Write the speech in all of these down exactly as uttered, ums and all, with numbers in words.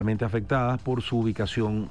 afectadas por su ubicación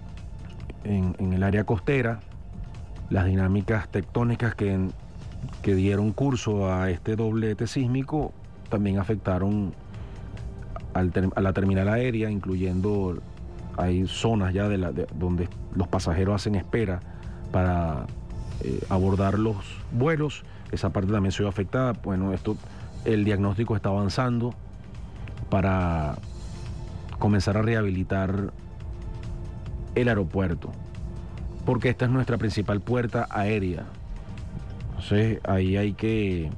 en, en el área costera, las dinámicas tectónicas que, que dieron curso a este doblete sísmico también afectaron al ter, a la terminal aérea, incluyendo, hay zonas ya de la, de, donde los pasajeros hacen espera para eh, abordar los vuelos. Esa parte también se vio afectada. Bueno, esto, el diagnóstico está avanzando para comenzar a rehabilitar el aeropuerto, porque esta es nuestra principal puerta aérea. Entonces ahí hay que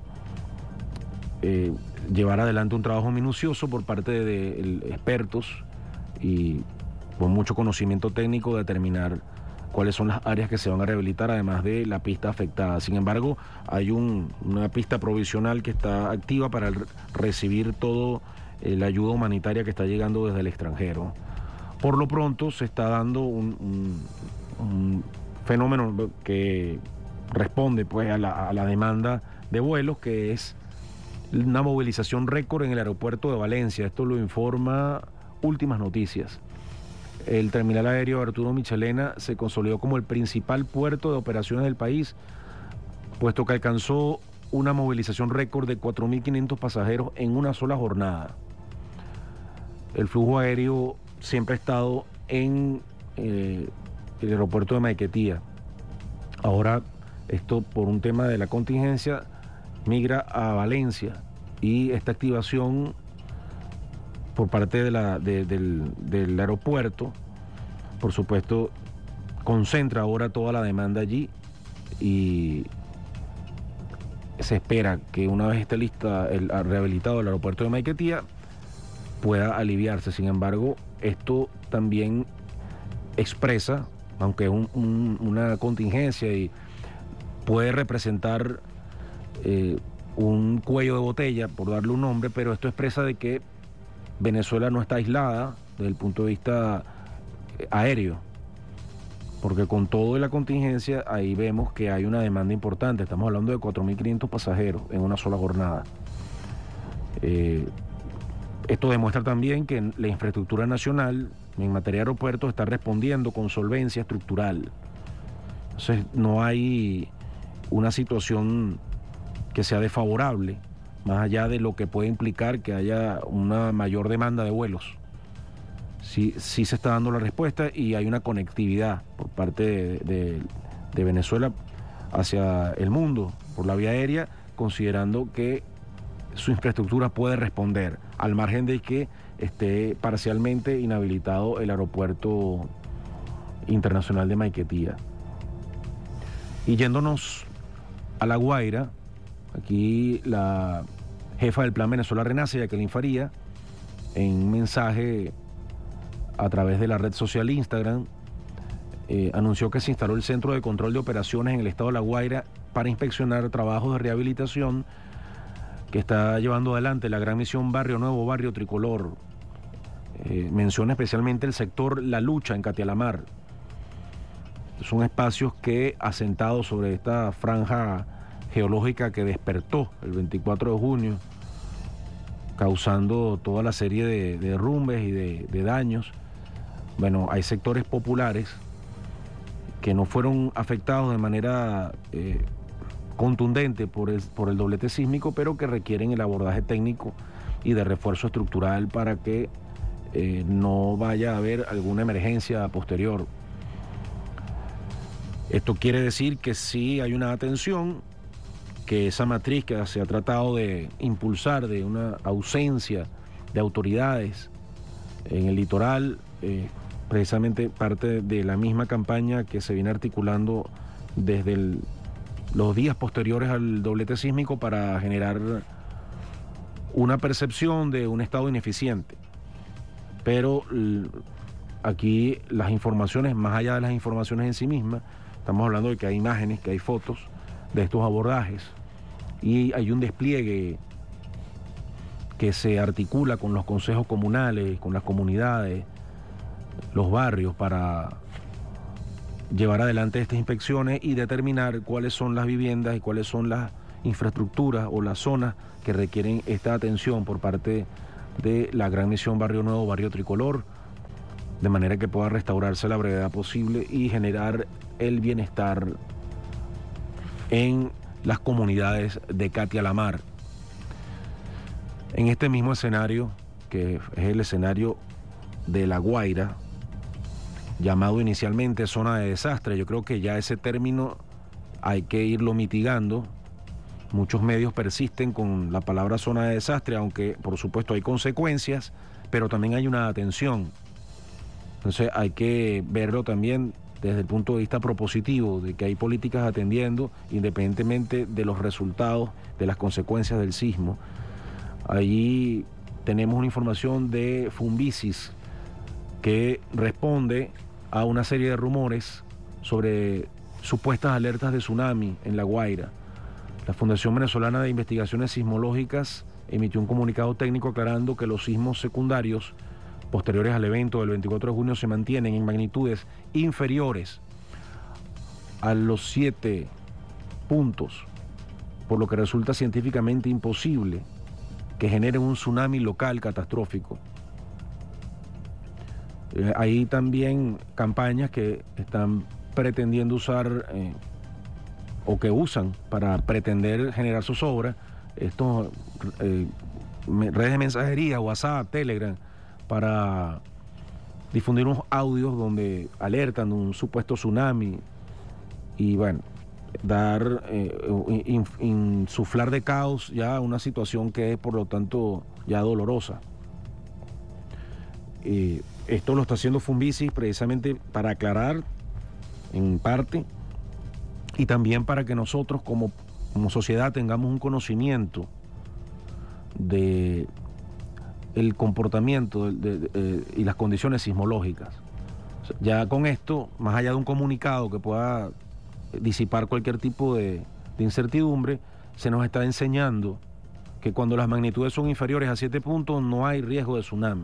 eh, llevar adelante un trabajo minucioso por parte de, de expertos y con mucho conocimiento técnico, determinar cuáles son las áreas que se van a rehabilitar, además de la pista afectada. Sin embargo, hay un, una pista provisional que está activa para recibir todo eh, la ayuda humanitaria que está llegando desde el extranjero. Por lo pronto se está dando un, un, un fenómeno que responde pues a la, a la demanda de vuelos, que es una movilización récord en el aeropuerto de Valencia. Esto lo informa Últimas Noticias. El terminal aéreo Arturo Michelena se consolidó como el principal puerto de operaciones del país, puesto que alcanzó una movilización récord de cuatro mil quinientos pasajeros en una sola jornada. El flujo aéreo siempre ha estado en eh, el aeropuerto de Maiquetía. Ahora, esto por un tema de la contingencia, migra a Valencia, y esta activación por parte de la, de, del, del aeropuerto, por supuesto, concentra ahora toda la demanda allí, y se espera que una vez esté lista el rehabilitado el aeropuerto de Maiquetía, pueda aliviarse. Sin embargo, esto también expresa, aunque es un, un, una contingencia y puede representar eh, un cuello de botella, por darle un nombre, pero esto expresa de que Venezuela no está aislada desde el punto de vista aéreo, porque con todo de la contingencia ahí vemos que hay una demanda importante. Estamos hablando de cuatro mil quinientos pasajeros en una sola jornada. Eh, esto demuestra también que la infraestructura nacional en materia de aeropuertos está respondiendo con solvencia estructural. Entonces no hay una situación que sea desfavorable, más allá de lo que puede implicar que haya una mayor demanda de vuelos. Sí, sí se está dando la respuesta, y hay una conectividad por parte de, de, de Venezuela hacia el mundo por la vía aérea, considerando que su infraestructura puede responder, al margen de que esté parcialmente inhabilitado el aeropuerto internacional de Maiquetía. Y yéndonos a La Guaira, aquí la jefa del Plan Venezuela Renace, Jacqueline Faría, en un mensaje a través de la red social Instagram, eh, anunció que se instaló el Centro de Control de Operaciones en el estado de La Guaira para inspeccionar trabajos de rehabilitación que está llevando adelante la Gran Misión Barrio Nuevo, Barrio Tricolor. Eh, menciona especialmente el sector La Lucha en Catialamar. Son espacios que, asentados sobre esta franja geológica que despertó el veinticuatro de junio, causando toda la serie de, de derrumbes y de, de daños. Bueno, hay sectores populares que no fueron afectados de manera eh, contundente por el, por el doblete sísmico, pero que requieren el abordaje técnico y de refuerzo estructural para que eh, no vaya a haber alguna emergencia posterior. Esto quiere decir que sí hay una atención, que esa matriz que se ha tratado de impulsar de una ausencia de autoridades en el litoral, eh, precisamente parte de la misma campaña que se viene articulando desde el, los días posteriores al doblete sísmico, para generar una percepción de un estado ineficiente. Pero aquí las informaciones, más allá de las informaciones en sí mismas, estamos hablando de que hay imágenes, que hay fotos de estos abordajes, y hay un despliegue que se articula con los consejos comunales, con las comunidades, los barrios, para llevar adelante estas inspecciones y determinar cuáles son las viviendas y cuáles son las infraestructuras o las zonas que requieren esta atención por parte de la Gran Misión Barrio Nuevo, Barrio Tricolor, de manera que pueda restaurarse a la brevedad posible y generar el bienestar en las comunidades de Catia-La-Mar. En este mismo escenario, que es el escenario de La Guaira, llamado inicialmente zona de desastre, yo creo que ya ese término hay que irlo mitigando. Muchos medios persisten con la palabra zona de desastre, aunque por supuesto hay consecuencias, pero también hay una atención. Entonces hay que verlo también desde el punto de vista propositivo, de que hay políticas atendiendo independientemente de los resultados, de las consecuencias del sismo. Allí tenemos una información de Fumbisis que responde a una serie de rumores sobre supuestas alertas de tsunami en La Guaira. La Fundación Venezolana de Investigaciones Sismológicas emitió un comunicado técnico aclarando que los sismos secundarios posteriores al evento del veinticuatro de junio se mantienen en magnitudes inferiores a los siete puntos, por lo que resulta científicamente imposible que generen un tsunami local catastrófico. Eh, hay también campañas que están pretendiendo usar eh, o que usan para pretender generar zozobra estos eh, redes de mensajería, WhatsApp, Telegram, para difundir unos audios donde alertan de un supuesto tsunami y bueno, dar, eh, in, insuflar de caos ya una situación que es por lo tanto ya dolorosa. Eh, esto lo está haciendo Fumbisis precisamente para aclarar en parte y también para que nosotros como, como sociedad tengamos un conocimiento de el comportamiento de, de, de, y las condiciones sismológicas. O sea, ya con esto, más allá de un comunicado que pueda disipar cualquier tipo de, de incertidumbre, se nos está enseñando que cuando las magnitudes son inferiores a siete puntos no hay riesgo de tsunami,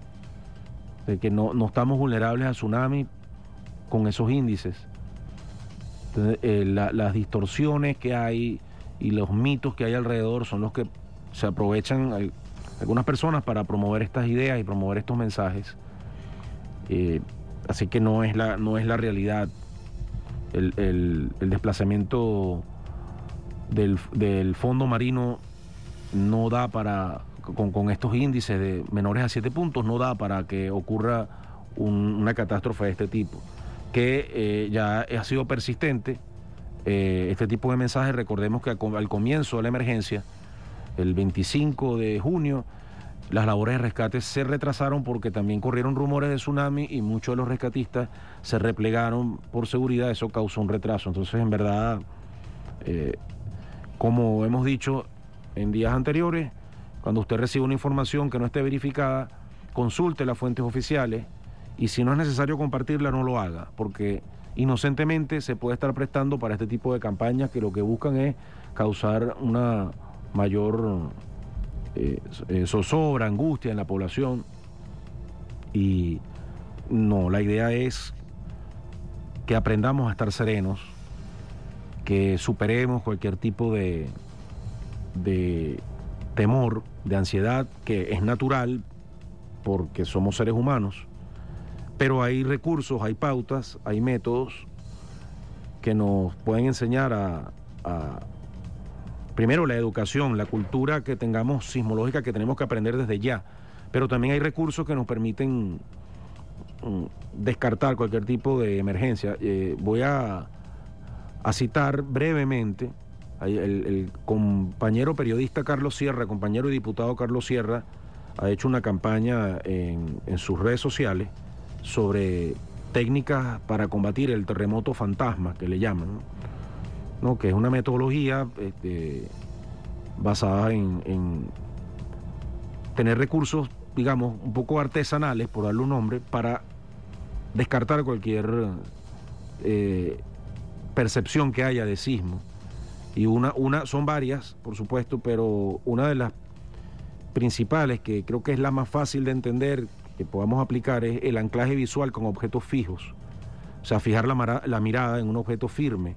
de que no, no estamos vulnerables a tsunami con esos índices. Entonces, eh, la, las distorsiones que hay y los mitos que hay alrededor son los que se aprovechan al, algunas personas para promover estas ideas y promover estos mensajes. Eh, así que no es la, no es la realidad. El, el, el desplazamiento del, del fondo marino no da para, con, con estos índices de menores a siete puntos, no da para que ocurra un, una catástrofe de este tipo, que eh, ya ha sido persistente. Eh, este tipo de mensajes, recordemos que al, al comienzo de la emergencia, el veinticinco de junio, las labores de rescate se retrasaron porque también corrieron rumores de tsunami y muchos de los rescatistas se replegaron por seguridad. Eso causó un retraso. Entonces, en verdad, eh, como hemos dicho en días anteriores, cuando usted recibe una información que no esté verificada, consulte las fuentes oficiales y si no es necesario compartirla, no lo haga, porque inocentemente se puede estar prestando para este tipo de campañas que lo que buscan es causar una mayor eh, eh, zozobra, angustia en la población. Y no, la idea es que aprendamos a estar serenos, que superemos cualquier tipo de, de temor, de ansiedad, que es natural porque somos seres humanos, pero hay recursos, hay pautas, hay métodos que nos pueden enseñar a, a primero, la educación, la cultura que tengamos sismológica que tenemos que aprender desde ya, pero también hay recursos que nos permiten um, descartar cualquier tipo de emergencia. Eh, voy a, a citar brevemente el, el compañero periodista Carlos Sierra, compañero y diputado Carlos Sierra, ha hecho una campaña en, en sus redes sociales sobre técnicas para combatir el terremoto fantasma, que le llaman, ¿no? ¿no? Que es una metodología este, basada en, en tener recursos, digamos, un poco artesanales, por darle un nombre, para descartar cualquier eh, percepción que haya de sismo. Y una, una, son varias, por supuesto, pero una de las principales, que creo que es la más fácil de entender, que podamos aplicar, es el anclaje visual con objetos fijos. O sea, fijar la, mara, la mirada en un objeto firme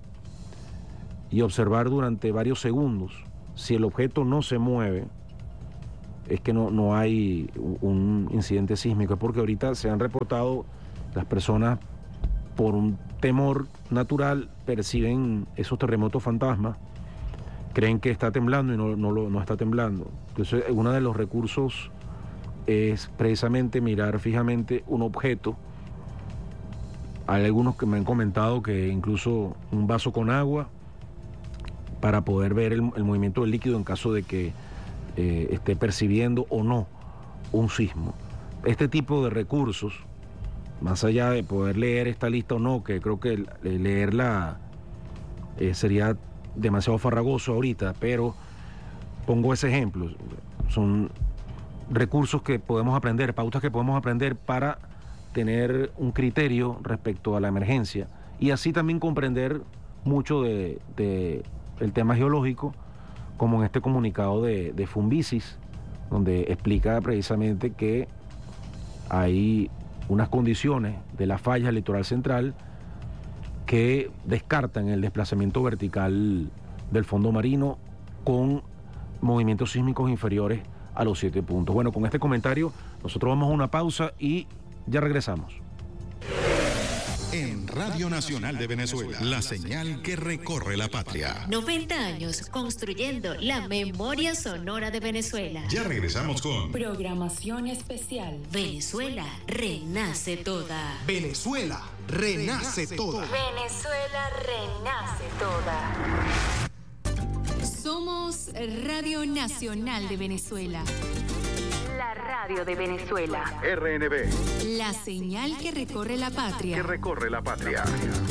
y observar durante varios segundos. Si el objeto no se mueve, es que no, no hay un incidente sísmico, es porque ahorita se han reportado las personas por un temor natural, perciben esos terremotos fantasmas, creen que está temblando y no, no, lo, no está temblando. Entonces, uno de los recursos es precisamente mirar fijamente un objeto. Hay algunos que me han comentado que incluso un vaso con agua para poder ver el, el movimiento del líquido en caso de que eh, esté percibiendo o no un sismo. Este tipo de recursos, más allá de poder leer esta lista o no, que creo que leerla eh, sería demasiado farragoso ahorita, pero pongo ese ejemplo. Son recursos que podemos aprender, pautas que podemos aprender para tener un criterio respecto a la emergencia y así también comprender mucho de, de el tema geológico, como en este comunicado de, de Funvisis, donde explica precisamente que hay unas condiciones de la falla del litoral central que descartan el desplazamiento vertical del fondo marino con movimientos sísmicos inferiores a los siete puntos. Bueno, con este comentario nosotros vamos a una pausa y ya regresamos. En Radio Nacional de Venezuela, la señal que recorre la patria. noventa años construyendo la memoria sonora de Venezuela. Ya regresamos con programación especial. Venezuela renace toda. Venezuela renace toda. Venezuela renace toda. Somos Radio Nacional de Venezuela. La radio de Venezuela. R N B. La señal que recorre la patria. Que recorre la patria.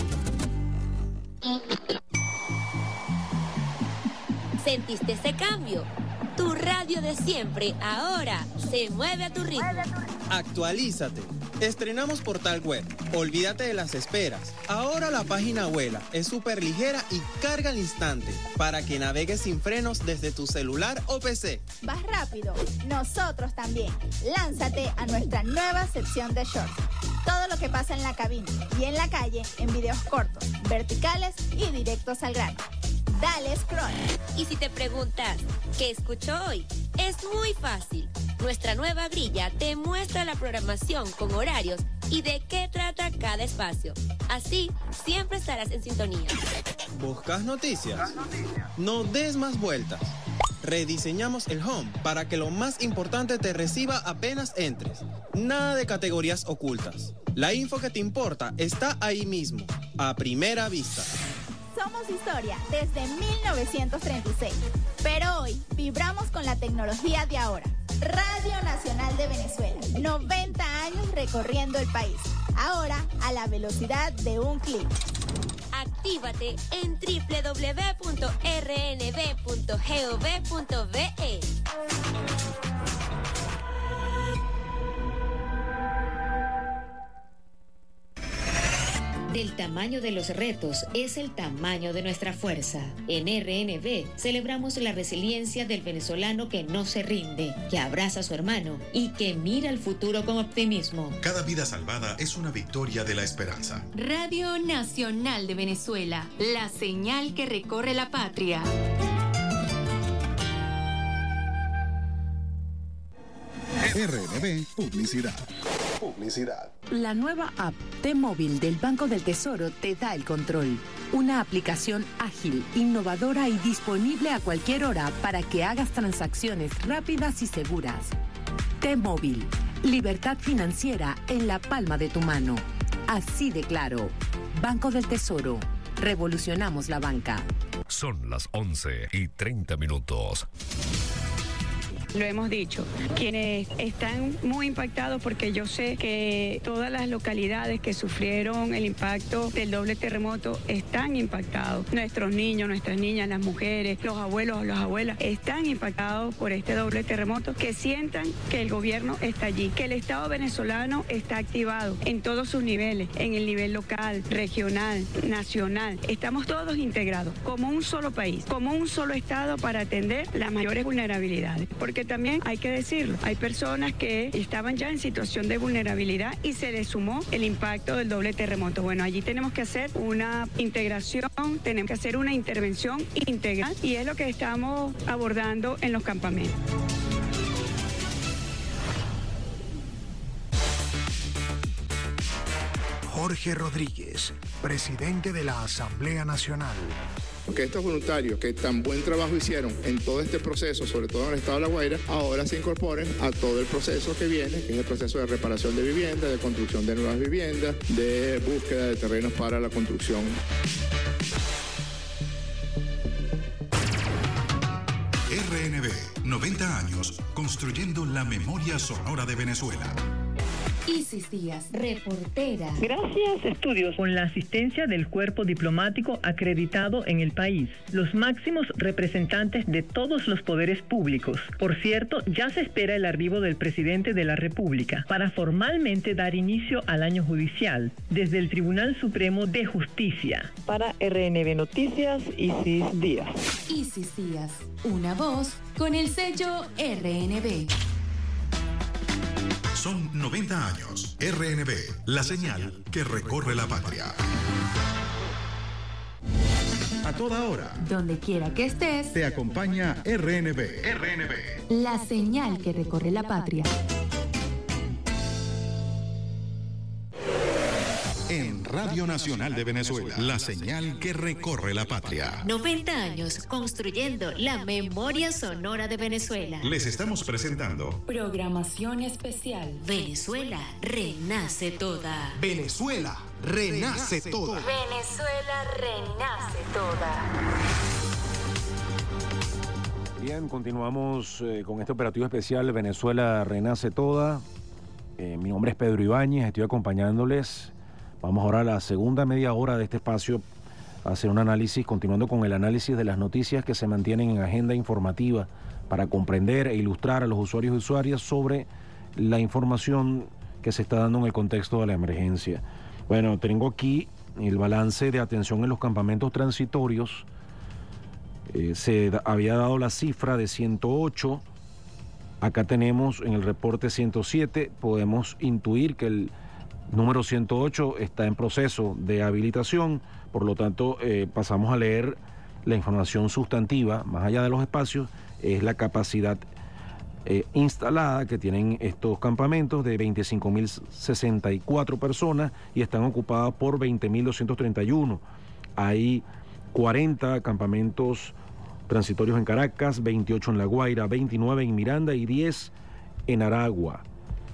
¿Sentiste ese cambio? Tu radio de siempre ahora se mueve a tu ritmo. Actualízate. Estrenamos portal web. Olvídate de las esperas. Ahora la página vuela, es súper ligera y carga al instante para que navegues sin frenos desde tu celular o P C. Vas rápido, nosotros también. Lánzate a nuestra nueva sección de shorts. Todo lo que pasa en la cabina y en la calle en videos cortos, verticales y directos al grano. Dale scroll. Y si te preguntas, ¿qué escucho hoy? Es muy fácil. Nuestra nueva grilla te muestra la programación con horarios y de qué trata cada espacio. Así, siempre estarás en sintonía. ¿Buscas noticias? No des más vueltas. Rediseñamos el home para que lo más importante te reciba apenas entres. Nada de categorías ocultas. La info que te importa está ahí mismo, a primera vista. Somos historia desde mil novecientos treinta y seis, pero hoy vibramos con la tecnología de ahora. Radio Nacional de Venezuela, noventa años recorriendo el país, ahora a la velocidad de un clic. Actívate en doble u doble u doble u punto r n b punto gov punto v e. Del tamaño de los retos es el tamaño de nuestra fuerza. En R N B celebramos la resiliencia del venezolano que no se rinde, que abraza a su hermano y que mira al futuro con optimismo. Cada vida salvada es una victoria de la esperanza. Radio Nacional de Venezuela, la señal que recorre la patria. R N B Publicidad. Publicidad. La nueva app T-Móvil del Banco del Tesoro te da el control. Una aplicación ágil, innovadora y disponible a cualquier hora para que hagas transacciones rápidas y seguras. T-Móvil, libertad financiera en la palma de tu mano. Así de claro. Banco del Tesoro. Revolucionamos la banca. Son las once y treinta minutos. Lo hemos dicho, quienes están muy impactados, porque yo sé que todas las localidades que sufrieron el impacto del doble terremoto están impactados. Nuestros niños, nuestras niñas, las mujeres, los abuelos, las abuelas están impactados por este doble terremoto. Que sientan que el gobierno está allí, que el Estado venezolano está activado en todos sus niveles, en el nivel local, regional, nacional. Estamos todos integrados como un solo país, como un solo Estado para atender las mayores vulnerabilidades. Porque también hay que decirlo, hay personas que estaban ya en situación de vulnerabilidad y se les sumó el impacto del doble terremoto. Bueno, allí tenemos que hacer una integración, tenemos que hacer una intervención integral y es lo que estamos abordando en los campamentos. Jorge Rodríguez, presidente de la Asamblea Nacional. Que estos voluntarios que tan buen trabajo hicieron en todo este proceso, sobre todo en el estado de La Guaira, ahora se incorporen a todo el proceso que viene, que es el proceso de reparación de viviendas, de construcción de nuevas viviendas, de búsqueda de terrenos para la construcción. R N B, noventa años construyendo la memoria sonora de Venezuela. Isis Díaz, reportera. Gracias, estudios. Con la asistencia del cuerpo diplomático acreditado en el país, los máximos representantes de todos los poderes públicos. Por cierto, ya se espera el arribo del presidente de la República para formalmente dar inicio al año judicial desde el Tribunal Supremo de Justicia. Para R N B Noticias, Isis Díaz. Isis Díaz, una voz con el sello R N B. Son noventa años. R N B, la señal que recorre la patria. A toda hora, donde quiera que estés, te acompaña R N B. R N B, la señal que recorre la patria. En Radio Nacional de Venezuela, la señal que recorre la patria. noventa años construyendo la memoria sonora de Venezuela. Les estamos presentando Programación especial. Venezuela renace toda. Venezuela renace toda. Venezuela renace toda. Bien, continuamos eh, con este operativo especial Venezuela renace toda. Eh, mi nombre es Pedro Ibáñez, estoy acompañándoles. Vamos ahora a la segunda media hora de este espacio a hacer un análisis, continuando con el análisis de las noticias que se mantienen en agenda informativa para comprender e ilustrar a los usuarios y usuarias sobre la información que se está dando en el contexto de la emergencia. Bueno, tengo aquí el balance de atención en los campamentos transitorios. Eh, se da, había dado la cifra de ciento ocho. Acá tenemos en el reporte ciento siete. Podemos intuir que el número ciento ocho está en proceso de habilitación, por lo tanto eh, pasamos a leer la información sustantiva, más allá de los espacios, es la capacidad eh, instalada que tienen estos campamentos de veinticinco mil sesenta y cuatro personas y están ocupadas por veinte mil doscientos treinta y uno. Hay cuarenta campamentos transitorios en Caracas, veintiocho en La Guaira, veintinueve en Miranda y diez en Aragua.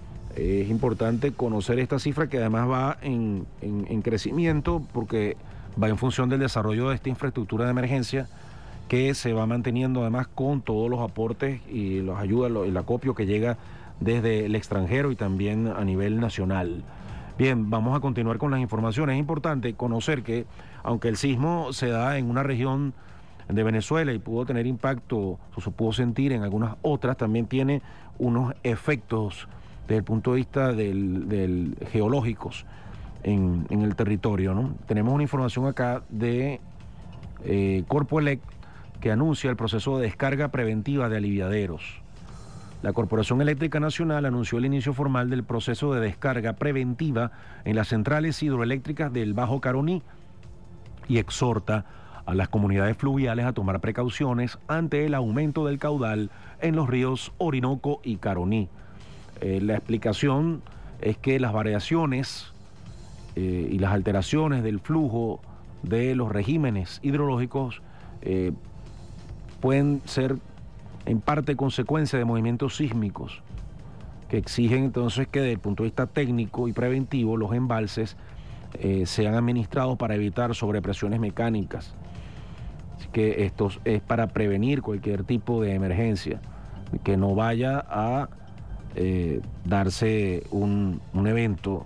Es importante conocer esta cifra que además va en, en, en crecimiento porque va en función del desarrollo de esta infraestructura de emergencia que se va manteniendo además con todos los aportes y las ayudas, el acopio que llega desde el extranjero y también a nivel nacional. Bien, vamos a continuar con las informaciones. Es importante conocer que aunque el sismo se da en una región de Venezuela y pudo tener impacto, o se pudo sentir en algunas otras, también tiene unos efectos desde el punto de vista del, del geológicos en, en el territorio, ¿no? Tenemos una información acá de eh, Corpoelec que anuncia el proceso de descarga preventiva de aliviaderos. La Corporación Eléctrica Nacional anunció el inicio formal del proceso de descarga preventiva en las centrales hidroeléctricas del Bajo Caroní y exhorta a las comunidades fluviales a tomar precauciones ante el aumento del caudal en los ríos Orinoco y Caroní. Eh, la explicación es que las variaciones eh, y las alteraciones del flujo de los regímenes hidrológicos eh, pueden ser en parte consecuencia de movimientos sísmicos que exigen entonces que desde el punto de vista técnico y preventivo los embalses eh, sean administrados para evitar sobrepresiones mecánicas. Así que esto es para prevenir cualquier tipo de emergencia, que no vaya a Eh, darse un, un evento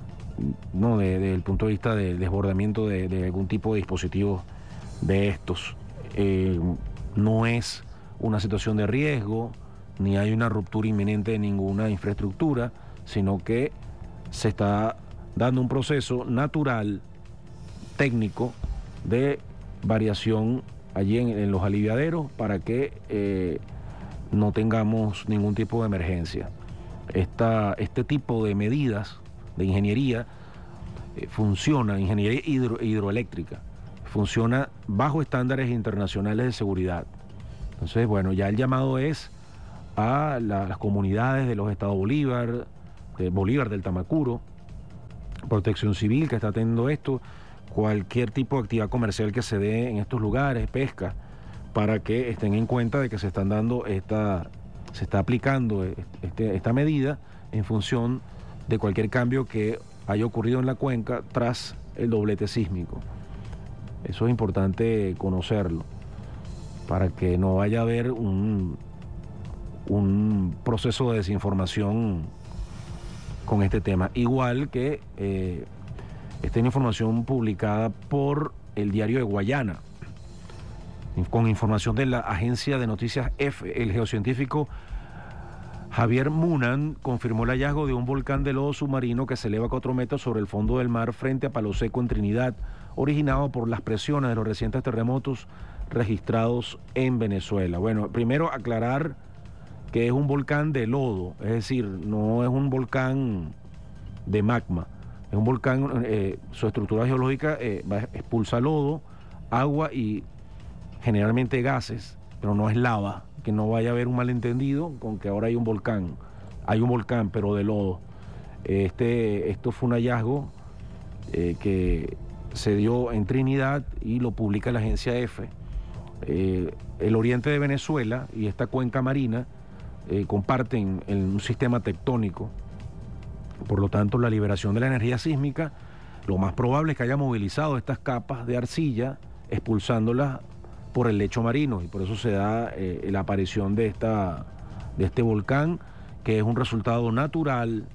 no desde el punto de vista del desbordamiento de, de algún tipo de dispositivo de estos. Eh, no es una situación de riesgo, ni hay una ruptura inminente de ninguna infraestructura, sino que se está dando un proceso natural, técnico, de variación allí en, en los aliviaderos para que eh, no tengamos ningún tipo de emergencia. Esta, este tipo de medidas de ingeniería eh, funciona, ingeniería hidro, hidroeléctrica, funciona bajo estándares internacionales de seguridad. Entonces, bueno, ya el llamado es a la, las comunidades de los estados Bolívar, de Bolívar del Tamacuro, Protección Civil que está atendiendo esto, cualquier tipo de actividad comercial que se dé en estos lugares, pesca, para que estén en cuenta de que se están dando esta, se está aplicando este, esta medida en función de cualquier cambio que haya ocurrido en la cuenca tras el doblete sísmico. Eso es importante conocerlo, para que no vaya a haber un, un proceso de desinformación con este tema. Igual que eh, esta es información publicada por el Diario de Guayana, con información de la agencia de noticias EFE. El geocientífico Javier Munan confirmó el hallazgo de un volcán de lodo submarino que se eleva cuatro metros sobre el fondo del mar frente a Palo Seco en Trinidad, originado por las presiones de los recientes terremotos registrados en Venezuela. Bueno, primero aclarar que es un volcán de lodo, es decir, no es un volcán de magma, es un volcán, eh, su estructura geológica eh, expulsa lodo, agua y generalmente gases, pero no es lava, que no vaya a haber un malentendido con que ahora hay un volcán, hay un volcán pero de lodo. Este, esto fue un hallazgo eh, que se dio en Trinidad y lo publica la agencia EFE. Eh, el oriente de Venezuela y esta cuenca marina eh, comparten el, un sistema tectónico, por lo tanto la liberación de la energía sísmica, lo más probable es que haya movilizado estas capas de arcilla, expulsándolas por el lecho marino, y por eso se da eh, la aparición de, esta, de este volcán, que es un resultado natural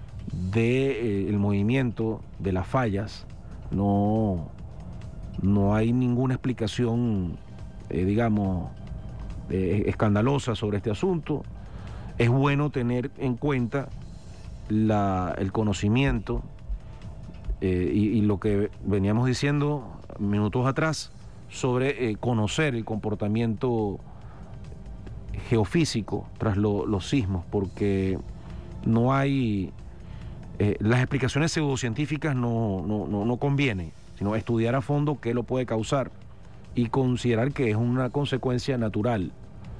del eh, movimiento de las fallas. No, no hay ninguna explicación, eh, digamos, eh, escandalosa sobre este asunto. Es bueno tener en cuenta la, el conocimiento eh, y, y lo que veníamos diciendo minutos atrás, sobre eh, conocer el comportamiento geofísico tras lo, los sismos, porque no hay, eh, las explicaciones pseudocientíficas no, no, no, no convienen, sino estudiar a fondo qué lo puede causar y considerar que es una consecuencia natural.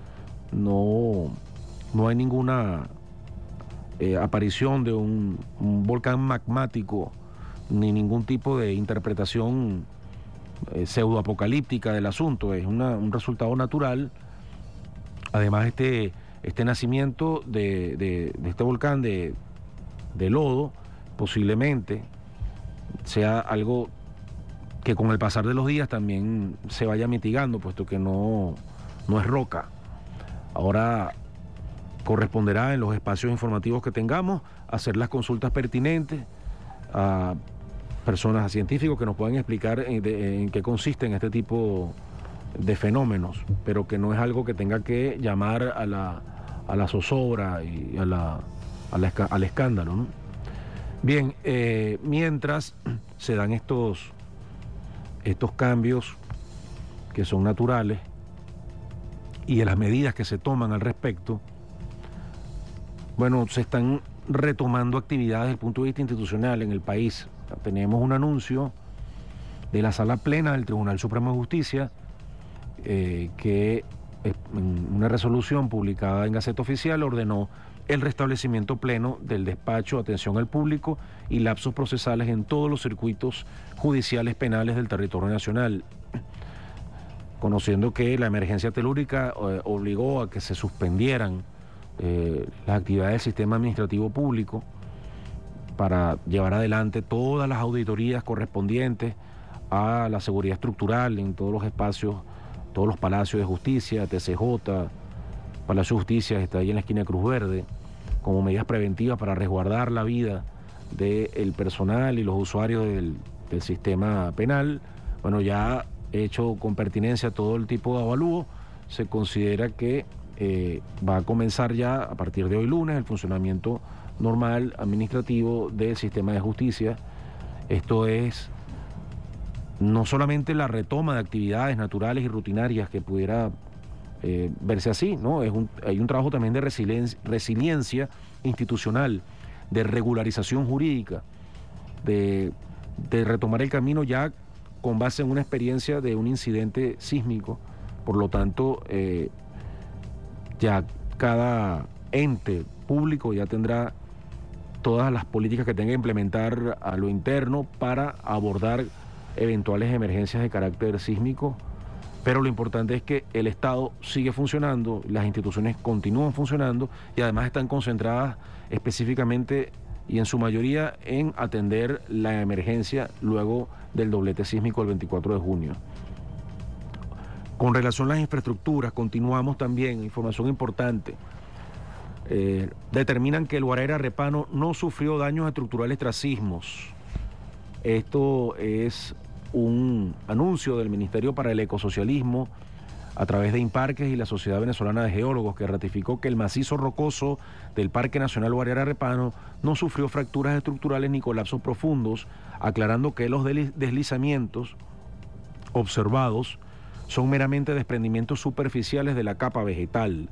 No, no hay ninguna eh, aparición de un, un volcán magmático, ni ningún tipo de interpretación Eh, pseudoapocalíptica del asunto. Es una, un resultado natural. Además, este, este nacimiento de, de, de este volcán de, de lodo posiblemente sea algo que con el pasar de los días también se vaya mitigando, puesto que no, no es roca. Ahora corresponderá en los espacios informativos que tengamos hacer las consultas pertinentes a personas, a científicos que nos puedan explicar en, de, en qué consisten este tipo de fenómenos, pero que no es algo que tenga que llamar a la, a la zozobra y a la, a la, al escándalo, ¿no? Bien, eh, mientras se dan estos, estos cambios que son naturales y de las medidas que se toman al respecto, bueno, se están retomando actividades desde el punto de vista institucional en el país. Tenemos un anuncio de la Sala Plena del Tribunal Supremo de Justicia eh, que en una resolución publicada en Gaceta Oficial ordenó el restablecimiento pleno del despacho, atención al público y lapsos procesales en todos los circuitos judiciales penales del territorio nacional, conociendo que la emergencia telúrica eh, obligó a que se suspendieran eh, las actividades del sistema administrativo público para llevar adelante todas las auditorías correspondientes a la seguridad estructural en todos los espacios, todos los palacios de justicia, T C J, Palacio de Justicia está ahí en la esquina de Cruz Verde, como medidas preventivas para resguardar la vida del personal y los usuarios del, del sistema penal. Bueno, ya hecho con pertinencia todo el tipo de avalúo, se considera que eh, va a comenzar ya a partir de hoy lunes el funcionamiento normal administrativo del sistema de justicia. Esto es no solamente la retoma de actividades naturales y rutinarias que pudiera eh, verse así, ¿no? Es un, hay un trabajo también de resiliencia, resiliencia institucional, de regularización jurídica, de, de retomar el camino ya con base en una experiencia de un incidente sísmico. Por lo tanto, eh, ya cada ente público ya tendrá todas las políticas que tenga que implementar a lo interno para abordar eventuales emergencias de carácter sísmico, pero lo importante es que el Estado sigue funcionando, las instituciones continúan funcionando y además están concentradas específicamente y en su mayoría en atender la emergencia luego del doblete sísmico del veinticuatro de junio. Con relación a las infraestructuras, continuamos también, información importante. Eh, determinan que el Guarará Repano no sufrió daños estructurales tras sismos. Esto es un anuncio del Ministerio para el Ecosocialismo a través de Imparques y la Sociedad Venezolana de Geólogos, que ratificó que el macizo rocoso del Parque Nacional Guarará Repano no sufrió fracturas estructurales ni colapsos profundos, aclarando que los deslizamientos observados son meramente desprendimientos superficiales de la capa vegetal.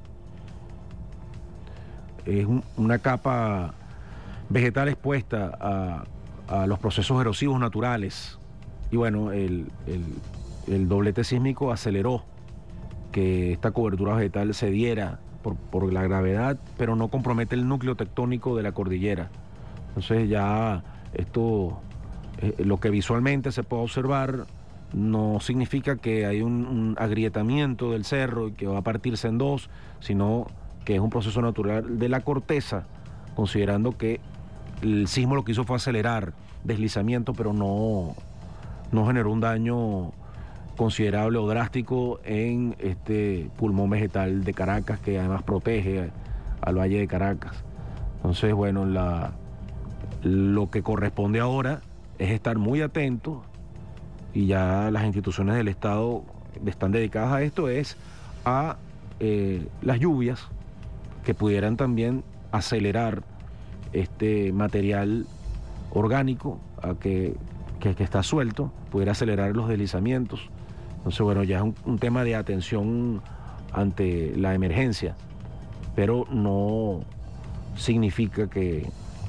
Es un, una capa vegetal expuesta a, a los procesos erosivos naturales. Y bueno, el, el, el doblete sísmico aceleró que esta cobertura vegetal se diera por, por la gravedad, pero no compromete el núcleo tectónico de la cordillera. Entonces ya esto, eh, lo que visualmente se puede observar, no significa que hay un, un agrietamiento del cerro y que va a partirse en dos, sino que es un proceso natural de la corteza, considerando que el sismo lo que hizo fue acelerar deslizamiento, pero no, no generó un daño considerable o drástico en este pulmón vegetal de Caracas, que además protege al Valle de Caracas. Entonces, bueno, la, lo que corresponde ahora es estar muy atentos, y ya las instituciones del Estado están dedicadas a esto, es a eh, las lluvias que pudieran también acelerar este material orgánico a que, que, que está suelto, pudiera acelerar los deslizamientos. Entonces, bueno, ya es un, un tema de atención ante la emergencia, pero no significa que,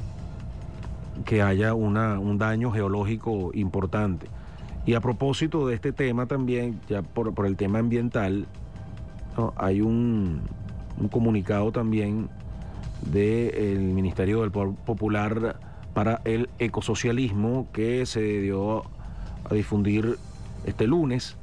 que haya una, un daño geológico importante. Y a propósito de este tema también, ya por, por el tema ambiental, ¿no? Hay un, un comunicado también del Ministerio del Poder Popular para el Ecosocialismo que se dio a difundir este lunes,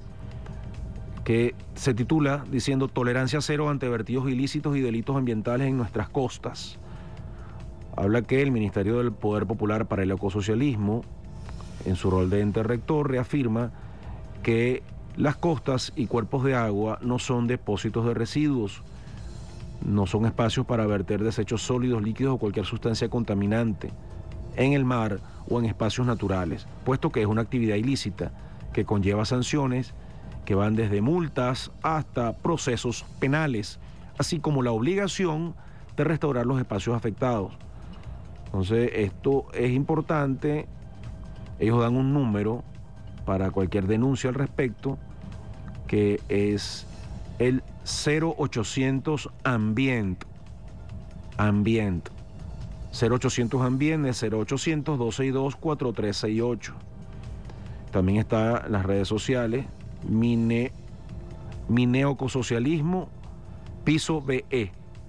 que se titula diciendo: tolerancia cero ante vertidos ilícitos y delitos ambientales en nuestras costas. Habla que el Ministerio del Poder Popular para el Ecosocialismo, en su rol de ente rector, reafirma que las costas y cuerpos de agua no son depósitos de residuos, no son espacios para verter desechos sólidos, líquidos o cualquier sustancia contaminante en el mar o en espacios naturales, puesto que es una actividad ilícita que conlleva sanciones que van desde multas hasta procesos penales, así como la obligación de restaurar los espacios afectados. Entonces, esto es importante. Ellos dan un número para cualquier denuncia al respecto, que es el cero ochocientos Ambient. Ambient. cero ochocientos Ambient es cero ochocientos, dos seis dos, cuatro tres seis ocho. También está en las redes sociales, Mine, Mineocosocialismo, Piso B E,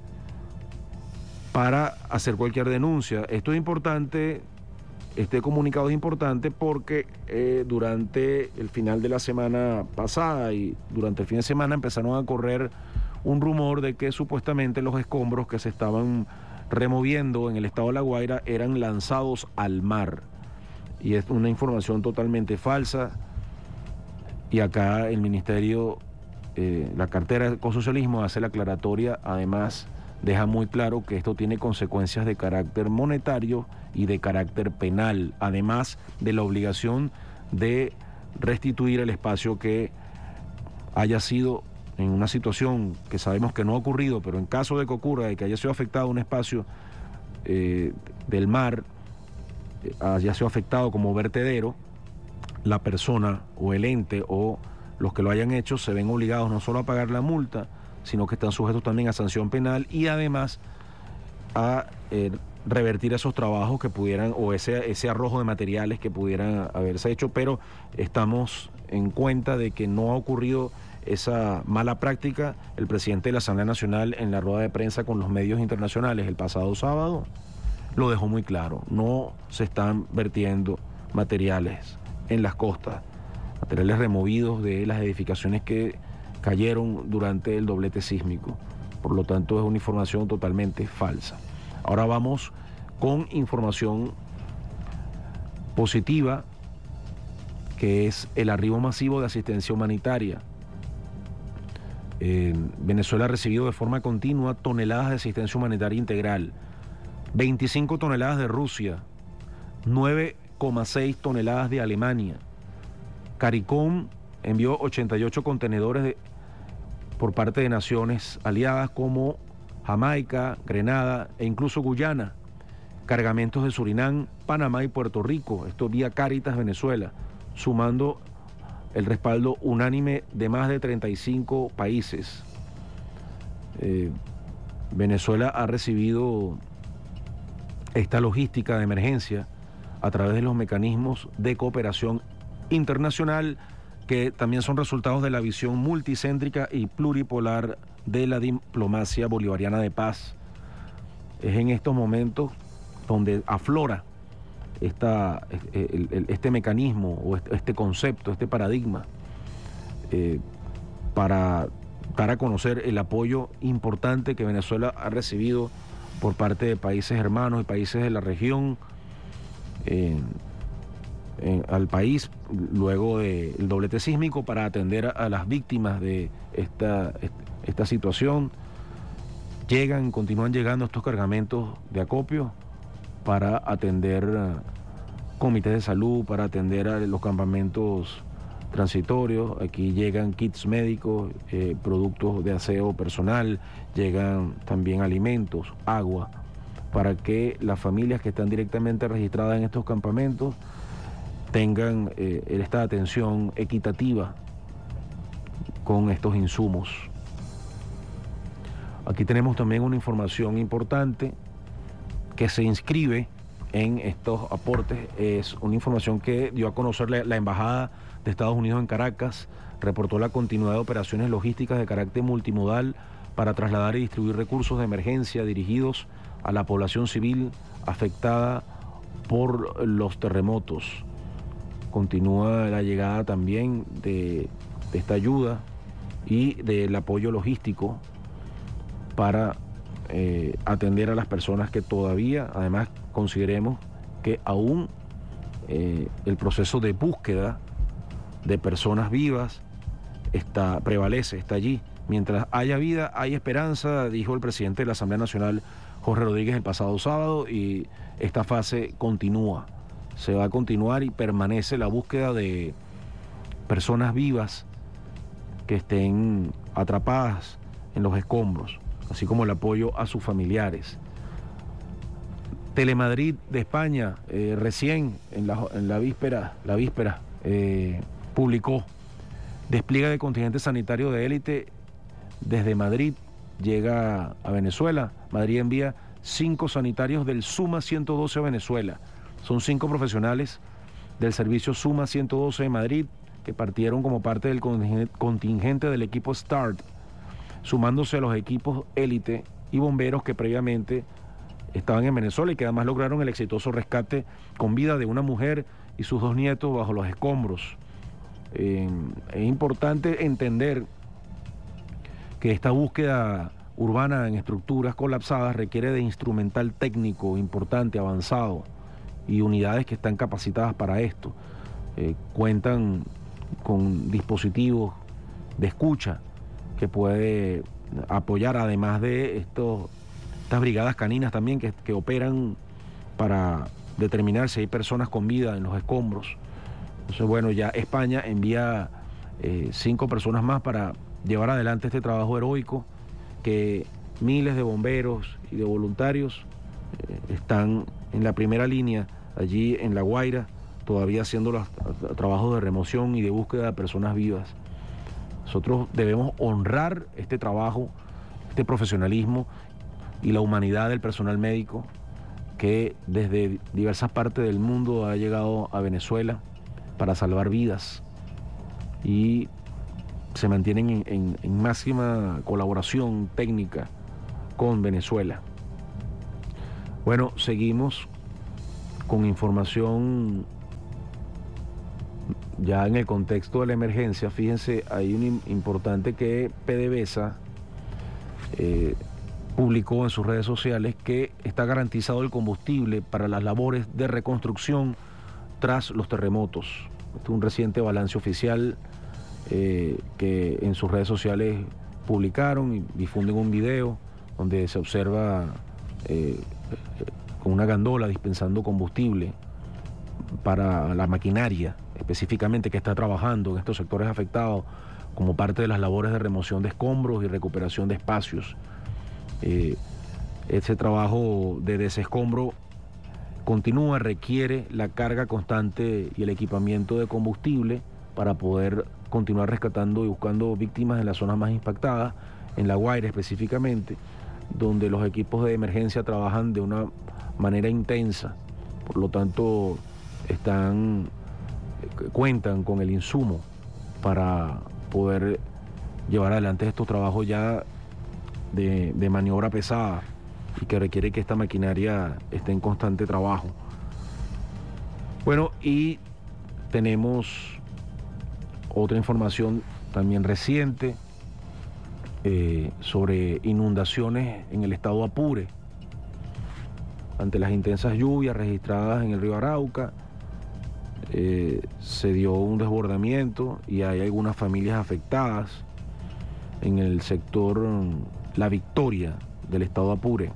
para hacer cualquier denuncia. Esto es importante. Este comunicado es importante porque eh, durante el final de la semana pasada y durante el fin de semana empezaron a correr un rumor de que supuestamente los escombros que se estaban removiendo en el estado de La Guaira eran lanzados al mar. Y es una información totalmente falsa. Y acá el Ministerio, eh, la cartera de Ecosocialismo hace la aclaratoria, además deja muy claro que esto tiene consecuencias de carácter monetario y de carácter penal, además de la obligación de restituir el espacio que haya sido, en una situación que sabemos que no ha ocurrido, pero en caso de que ocurra, de que haya sido afectado un espacio eh, del mar, eh, haya sido afectado como vertedero, la persona o el ente o los que lo hayan hecho se ven obligados no solo a pagar la multa, sino que están sujetos también a sanción penal y además a eh, revertir esos trabajos que pudieran, o ese, ese arrojo de materiales que pudieran haberse hecho, pero estamos en cuenta de que no ha ocurrido esa mala práctica. El presidente de la Asamblea Nacional, en la rueda de prensa con los medios internacionales el pasado sábado, lo dejó muy claro. No se están vertiendo materiales en las costas, materiales removidos de las edificaciones que cayeron durante el doblete sísmico. Por lo tanto, es una información totalmente falsa. Ahora vamos con información positiva, que es el arribo masivo de asistencia humanitaria. Eh, Venezuela ha recibido de forma continua toneladas de asistencia humanitaria integral, veinticinco toneladas de Rusia, nueve coma seis toneladas de Alemania. CARICOM envió ochenta y ocho contenedores de, por parte de naciones aliadas como Jamaica, Grenada e incluso Guyana. Cargamentos de Surinam, Panamá y Puerto Rico, esto vía Cáritas Venezuela, sumando el respaldo unánime de más de treinta y cinco países. Eh, Venezuela ha recibido esta logística de emergencia a través de los mecanismos de cooperación internacional, que también son resultados de la visión multicéntrica y pluripolar de la diplomacia bolivariana de paz. Es en estos momentos donde aflora esta, este mecanismo o este concepto, este paradigma, eh, para dar a conocer el apoyo importante que Venezuela ha recibido por parte de países hermanos y países de la región eh, eh, al país luego del doblete sísmico, para atender a, a las víctimas de esta, esta situación. Llegan, continúan llegando estos cargamentos de acopio para atender uh, comités de salud, para atender a los campamentos transitorios. Aquí llegan kits médicos, eh, productos de aseo personal, llegan también alimentos, agua, para que las familias que están directamente registradas en estos campamentos tengan eh, esta atención equitativa con estos insumos. Aquí tenemos también una información importante que se inscribe en estos aportes. Es una información que dio a conocer la, la Embajada de Estados Unidos en Caracas. Reportó la continuidad de operaciones logísticas de carácter multimodal para trasladar y distribuir recursos de emergencia dirigidos a la población civil afectada por los terremotos. Continúa la llegada también de, de esta ayuda y del apoyo logístico para Eh, atender a las personas que todavía, además, consideremos que aún eh, el proceso de búsqueda de personas vivas está, prevalece, está allí. Mientras haya vida, hay esperanza, dijo el presidente de la Asamblea Nacional, Jorge Rodríguez, el pasado sábado, y esta fase continúa, se va a continuar y permanece la búsqueda de personas vivas que estén atrapadas en los escombros, así como el apoyo a sus familiares. Telemadrid de España, eh, recién en la, en la víspera, la víspera eh, publicó despliegue de contingente sanitario de élite desde Madrid, llega a Venezuela. Madrid envía cinco sanitarios del SUMA ciento doce a Venezuela. Son cinco profesionales del servicio SUMA ciento doce de Madrid que partieron como parte del contingente del equipo START, sumándose a los equipos élite y bomberos que previamente estaban en Venezuela y que además lograron el exitoso rescate con vida de una mujer y sus dos nietos bajo los escombros. Eh, es importante entender que esta búsqueda urbana en estructuras colapsadas requiere de instrumental técnico importante, avanzado, y unidades que están capacitadas para esto. Eh, cuentan con dispositivos de escucha que puede apoyar, además de estos, estas brigadas caninas también que, que operan para determinar si hay personas con vida en los escombros. Entonces, bueno, ya España envía eh, cinco personas más para llevar adelante este trabajo heroico, que miles de bomberos y de voluntarios eh, están en la primera línea, allí en La Guaira, todavía haciendo los trabajos de remoción y de búsqueda de personas vivas. Nosotros debemos honrar este trabajo, este profesionalismo y la humanidad del personal médico que desde diversas partes del mundo ha llegado a Venezuela para salvar vidas y se mantienen en, en, en máxima colaboración técnica con Venezuela. Bueno, seguimos con información ya en el contexto de la emergencia. Fíjense, hay un importante que PDVSA eh, publicó en sus redes sociales que está garantizado el combustible para las labores de reconstrucción tras los terremotos. Este es un reciente balance oficial eh, que en sus redes sociales publicaron y difunden un video donde se observa eh, con una gandola dispensando combustible para la maquinaria específicamente que está trabajando en estos sectores afectados como parte de las labores de remoción de escombros y recuperación de espacios. Eh, ese trabajo de desescombro continúa, requiere la carga constante y el equipamiento de combustible para poder continuar rescatando y buscando víctimas en las zonas más impactadas, en La Guaira específicamente, donde los equipos de emergencia trabajan de una manera intensa. Por lo tanto, están, cuentan con el insumo para poder llevar adelante estos trabajos ya de, de maniobra pesada y que requiere que esta maquinaria esté en constante trabajo. Bueno, y tenemos otra información también reciente eh, sobre inundaciones en el estado Apure. Ante las intensas lluvias registradas en el río Arauca, eh, se dio un desbordamiento y hay algunas familias afectadas en el sector La Victoria del estado Apure.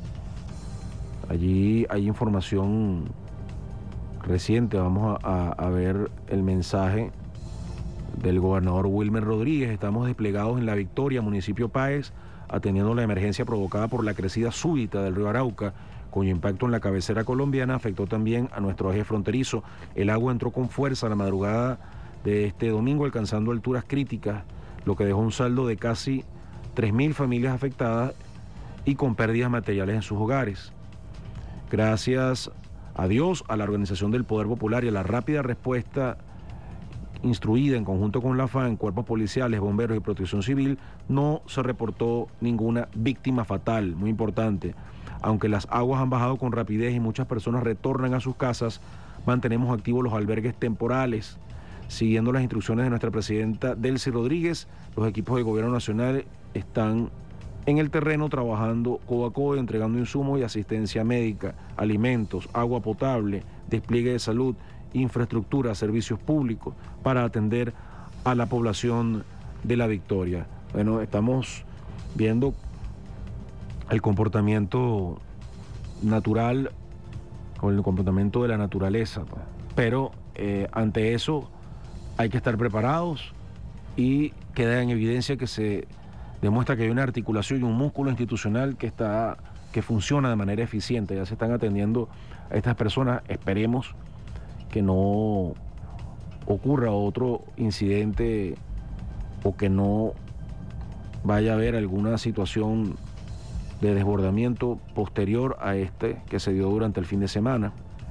Allí hay información reciente, vamos a, a, a ver el mensaje del gobernador Wilmer Rodríguez. Estamos desplegados en La Victoria, municipio Páez, atendiendo la emergencia provocada por la crecida súbita del río Arauca, cuyo impacto en la cabecera colombiana afectó también a nuestro eje fronterizo. El agua entró con fuerza la madrugada de este domingo, alcanzando alturas críticas, lo que dejó un saldo de casi tres mil familias afectadas y con pérdidas materiales en sus hogares. Gracias a Dios, a la Organización del Poder Popular y a la rápida respuesta instruida en conjunto con la FAN, cuerpos policiales, bomberos y protección civil, no se reportó ninguna víctima fatal. Muy importante. Aunque las aguas han bajado con rapidez y muchas personas retornan a sus casas, mantenemos activos los albergues temporales. Siguiendo las instrucciones de nuestra presidenta Delcy Rodríguez, los equipos del gobierno nacional están en el terreno trabajando codo a codo, entregando insumos y asistencia médica, alimentos, agua potable, despliegue de salud, infraestructura, servicios públicos para atender a la población de La Victoria. Bueno, estamos viendo el comportamiento natural o el comportamiento de la naturaleza, pero eh, ante eso hay que estar preparados y queda en evidencia que se demuestra que hay una articulación y un músculo institucional que está que funciona de manera eficiente. Ya se están atendiendo a estas personas. Esperemos que no ocurra otro incidente o que no vaya a haber alguna situación de desbordamiento posterior a este que se dio durante el fin de semana,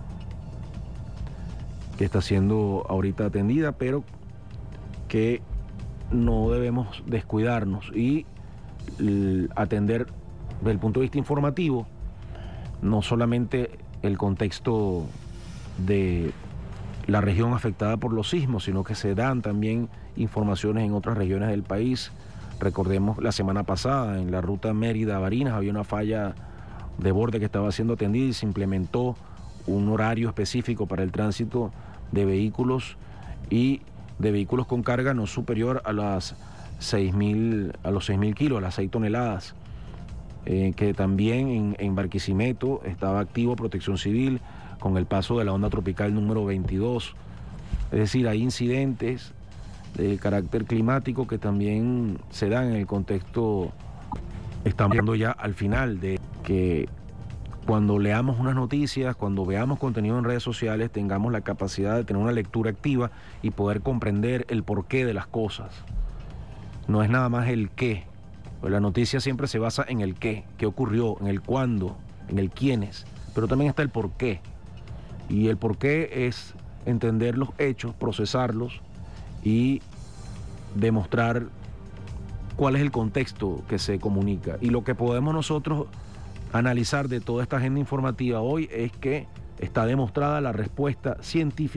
que está siendo ahorita atendida, pero que no debemos descuidarnos y l- atender desde el punto de vista informativo no solamente el contexto de la región afectada por los sismos, sino que se dan también informaciones en otras regiones del país. Recordemos la semana pasada en la ruta Mérida-Barinas había una falla de borde que estaba siendo atendida y se implementó un horario específico para el tránsito de vehículos y de vehículos con carga no superior a las seis mil, a los seis mil kilos, a las seis toneladas. Eh, que también en, en Barquisimeto estaba activo Protección Civil con el paso de la onda tropical número veintidós. Es decir, hay incidentes de carácter climático que también se dan en el contexto. Estamos viendo ya al final de que cuando leamos unas noticias, cuando veamos contenido en redes sociales, tengamos la capacidad de tener una lectura activa y poder comprender el porqué de las cosas. No es nada más el qué. La noticia siempre se basa en el qué, qué ocurrió, en el cuándo, en el quiénes, pero también está el porqué. Y el porqué es entender los hechos, procesarlos y demostrar cuál es el contexto que se comunica. Y lo que podemos nosotros analizar de toda esta agenda informativa hoy es que está demostrada la respuesta científica